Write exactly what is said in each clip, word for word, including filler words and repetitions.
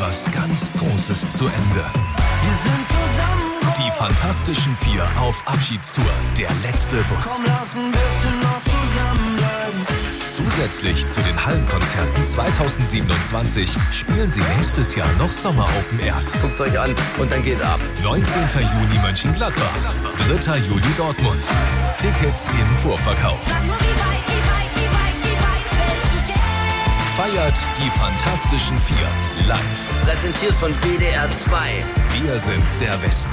etwas ganz Großes zu Ende. Wir sind zusammen. Die Fantastischen Vier auf Abschiedstour. Der letzte Bus. Komm, lass ein bisschen noch zusammenbleiben. Zusätzlich zu den Hallenkonzerten zweitausendsiebenundzwanzig spielen sie nächstes Jahr noch Sommer-Open Airs. Guckt's euch an und dann geht ab. neunzehnten Juni Mönchengladbach, dritter Juli Dortmund. Tickets im Vorverkauf. Feiert die Fantastischen Vier live. Präsentiert von W D R zwei. Wir sind der Westen.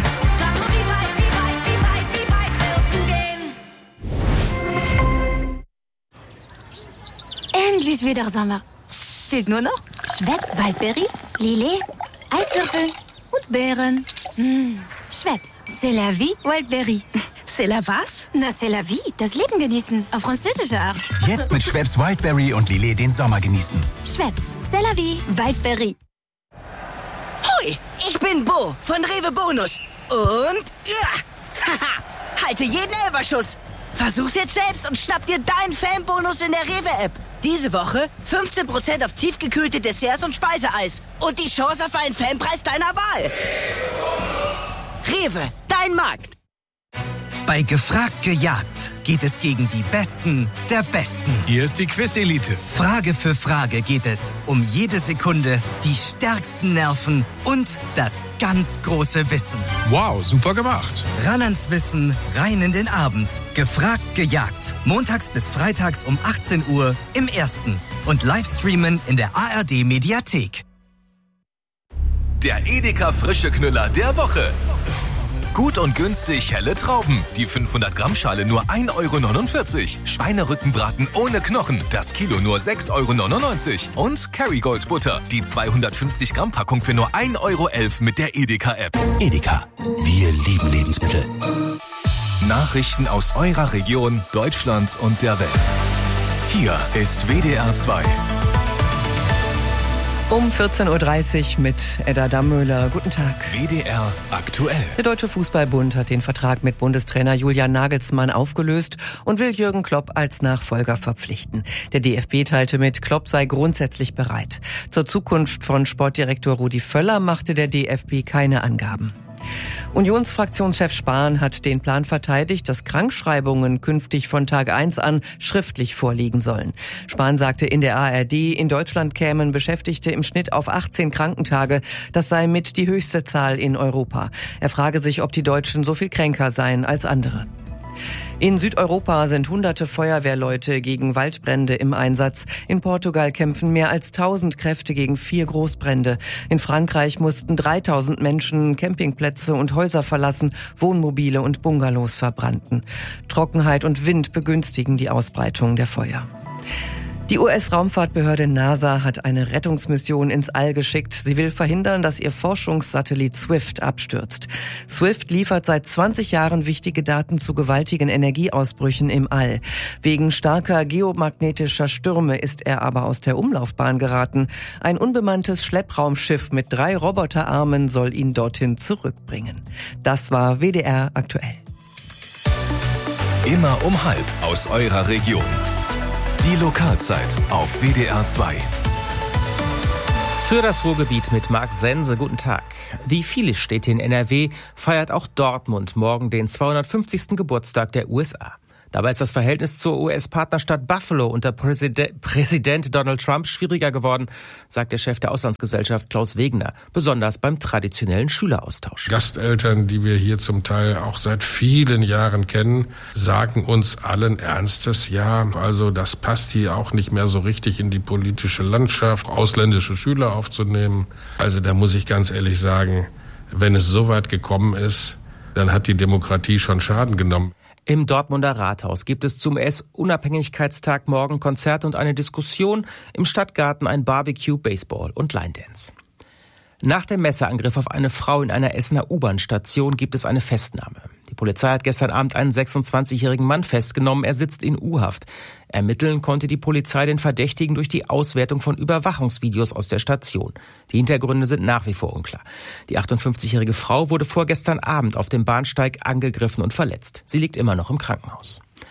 Endlich wieder Sommer. Fehlt nur noch Schweppes Waldbeere, Lillet, Eiswürfel und Beeren. Mmh. Schweppes, c'est la vie Wildberry. C'est la was? Na, c'est la vie, das Leben genießen, auf französische Art. Jetzt mit Schweppes Wildberry und Lillet den Sommer genießen. Schweppes, c'est la vie Wildberry. Hui, ich bin Bo von Rewe Bonus. Und, ja, haha, halte jeden Elferschuss. Versuch's jetzt selbst und schnapp dir deinen Fanbonus in der Rewe-App. Diese Woche fünfzehn Prozent auf tiefgekühlte Desserts und Speiseeis. Und die Chance auf einen Fanpreis deiner Wahl. Rewe, dein Markt. Bei Gefragt gejagt geht es gegen die Besten der Besten. Hier ist die Quiz-Elite. Frage für Frage geht es um jede Sekunde, die stärksten Nerven und das ganz große Wissen. Wow, super gemacht. Ran ans Wissen, rein in den Abend. Gefragt gejagt. Montags bis freitags um achtzehn Uhr im Ersten. Und Livestreamen in der A R D-Mediathek. Der Edeka Frische Knüller der Woche. Gut und günstig helle Trauben. Die fünfhundert Gramm Schale nur ein Euro neunundvierzig. Schweinerückenbraten ohne Knochen. Das Kilo nur sechs Euro neunundneunzig. Und Kerrygold Butter. Die zweihundertfünfzig Gramm Packung für nur ein Euro elf mit der Edeka-App. Edeka. Wir lieben Lebensmittel. Nachrichten aus eurer Region, Deutschland und der Welt. Hier ist W D R zwei. Um vierzehn Uhr dreißig mit Edda Dammöhler. Guten Tag. W D R aktuell. Der Deutsche Fußballbund hat den Vertrag mit Bundestrainer Julian Nagelsmann aufgelöst und will Jürgen Klopp als Nachfolger verpflichten. Der D F B teilte mit, Klopp sei grundsätzlich bereit. Zur Zukunft von Sportdirektor Rudi Völler machte der D F B keine Angaben. Unionsfraktionschef Spahn hat den Plan verteidigt, dass Krankschreibungen künftig von Tag eins an schriftlich vorliegen sollen. Spahn sagte in der A R D, in Deutschland kämen Beschäftigte im Schnitt auf achtzehn Krankentage. Das sei mit die höchste Zahl in Europa. Er frage sich, ob die Deutschen so viel kränker seien als andere. In Südeuropa sind hunderte Feuerwehrleute gegen Waldbrände im Einsatz. In Portugal kämpfen mehr als tausend Kräfte gegen vier Großbrände. In Frankreich mussten dreitausend Menschen Campingplätze und Häuser verlassen, Wohnmobile und Bungalows verbrannten. Trockenheit und Wind begünstigen die Ausbreitung der Feuer. Die U S-Raumfahrtbehörde NASA hat eine Rettungsmission ins All geschickt. Sie will verhindern, dass ihr Forschungssatellit Swift abstürzt. Swift liefert seit zwanzig Jahren wichtige Daten zu gewaltigen Energieausbrüchen im All. Wegen starker geomagnetischer Stürme ist er aber aus der Umlaufbahn geraten. Ein unbemanntes Schleppraumschiff mit drei Roboterarmen soll ihn dorthin zurückbringen. Das war W D R aktuell. Immer um halb aus eurer Region. Die Lokalzeit auf W D R zwei. Für das Ruhrgebiet mit Marc Sense. Guten Tag. Wie viele Städte in N R W feiert auch Dortmund morgen den zweihundertfünfzigsten Geburtstag der U S A. Dabei ist das Verhältnis zur U S-Partnerstadt Buffalo unter Präsident, Präsident Donald Trump schwieriger geworden, sagt der Chef der Auslandsgesellschaft Klaus Wegener, besonders beim traditionellen Schüleraustausch. Gasteltern, die wir hier zum Teil auch seit vielen Jahren kennen, sagen uns allen Ernstes, ja, also das passt hier auch nicht mehr so richtig in die politische Landschaft, ausländische Schüler aufzunehmen. Also da muss ich ganz ehrlich sagen, wenn es so weit gekommen ist, dann hat die Demokratie schon Schaden genommen. Im Dortmunder Rathaus gibt es zum U S-Unabhängigkeitstag morgen Konzerte und eine Diskussion, im Stadtgarten ein Barbecue, Baseball und Line Dance. Nach dem Messerangriff auf eine Frau in einer Essener U-Bahn-Station gibt es eine Festnahme. Die Polizei hat gestern Abend einen sechsundzwanzigjährigen Mann festgenommen. Er sitzt in U-Haft. Ermitteln konnte die Polizei den Verdächtigen durch die Auswertung von Überwachungsvideos aus der Station. Die Hintergründe sind nach wie vor unklar. Die achtundfünfzigjährige Frau wurde vorgestern Abend auf dem Bahnsteig angegriffen und verletzt. Sie liegt immer noch im Krankenhaus.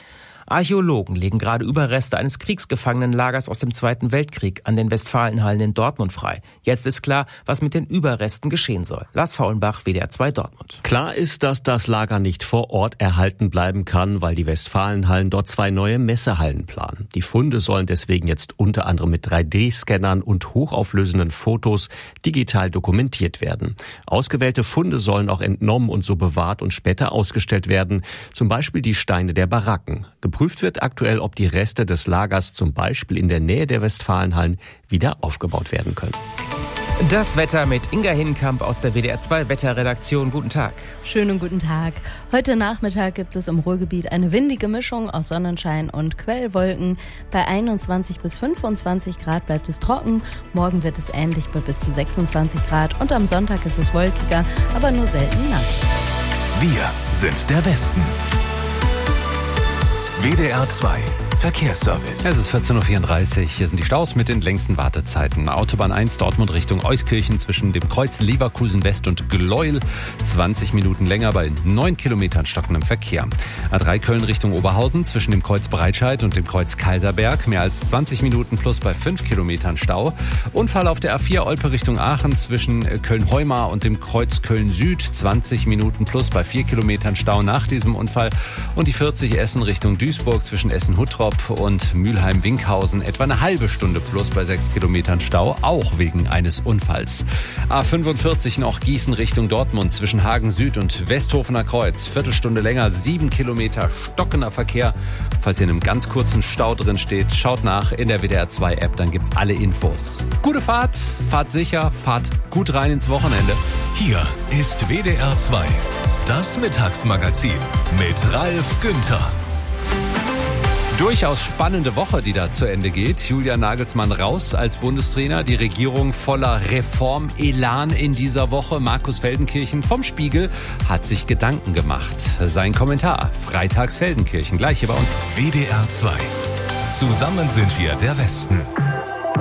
Archäologen legen gerade Überreste eines Kriegsgefangenenlagers aus dem Zweiten Weltkrieg an den Westfalenhallen in Dortmund frei. Jetzt ist klar, was mit den Überresten geschehen soll. Lars Faulenbach, W D R zwei Dortmund. Klar ist, dass das Lager nicht vor Ort erhalten bleiben kann, weil die Westfalenhallen dort zwei neue Messehallen planen. Die Funde sollen deswegen jetzt unter anderem mit drei D Scannern und hochauflösenden Fotos digital dokumentiert werden. Ausgewählte Funde sollen auch entnommen und so bewahrt und später ausgestellt werden. Zum Beispiel die Steine der Baracken. Geprüft wird aktuell, ob die Reste des Lagers zum Beispiel in der Nähe der Westfalenhallen wieder aufgebaut werden können. Das Wetter mit Inga Hinkamp aus der W D R zwei Wetterredaktion. Guten Tag. Schönen guten Tag. Heute Nachmittag gibt es im Ruhrgebiet eine windige Mischung aus Sonnenschein und Quellwolken. Bei einundzwanzig bis fünfundzwanzig Grad bleibt es trocken. Morgen wird es ähnlich bei bis zu sechsundzwanzig Grad. Und am Sonntag ist es wolkiger, aber nur selten nass. Wir sind der Westen. W D R zwei Verkehrsservice. Es ist vierzehn Uhr vierunddreißig. Hier sind die Staus mit den längsten Wartezeiten. Autobahn eins Dortmund Richtung Euskirchen zwischen dem Kreuz Leverkusen West und Gleuel. zwanzig Minuten länger bei neun Kilometern stockendem Verkehr. A drei Köln Richtung Oberhausen zwischen dem Kreuz Breitscheid und dem Kreuz Kaiserberg. Mehr als zwanzig Minuten plus bei fünf Kilometern Stau. Unfall auf der A vier Olpe Richtung Aachen zwischen Köln-Heumar und dem Kreuz Köln Süd. zwanzig Minuten plus bei vier Kilometern Stau nach diesem Unfall. Und die vierzig Essen Richtung Duisburg zwischen Essen-Huttrop und Mülheim-Winkhausen etwa eine halbe Stunde plus bei sechs Kilometern Stau, auch wegen eines Unfalls. A fünfundvierzig noch Gießen Richtung Dortmund zwischen Hagen Süd und Westhofener Kreuz. Viertelstunde länger, sieben Kilometer stockender Verkehr. Falls ihr in einem ganz kurzen Stau drin steht, schaut nach in der W D R zwei App, dann gibt's alle Infos. Gute Fahrt, fahrt sicher, fahrt gut rein ins Wochenende. Hier ist W D R zwei, das Mittagsmagazin mit Ralf Günther. Durchaus spannende Woche, die da zu Ende geht. Julian Nagelsmann raus als Bundestrainer. Die Regierung voller Reformelan in dieser Woche. Markus Feldenkirchen vom Spiegel hat sich Gedanken gemacht. Sein Kommentar, Freitags Feldenkirchen, gleich hier bei uns. W D R zwei. Zusammen sind wir der Westen.